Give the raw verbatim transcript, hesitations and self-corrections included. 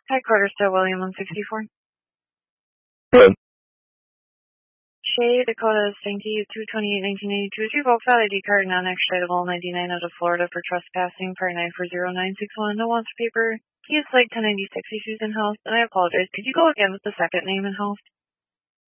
Headquarters to William one sixty-four. Hello. Shay, Dakota, Stanky, two twenty-eight nineteen eighty-two. Two Volks I D card, non-extradable, ninety-nine out of Florida for trespassing, part nine four zero nine six one. No wants paper. He is like ten ninety-six issues in house, and I apologize. Could you go again with the second name in house?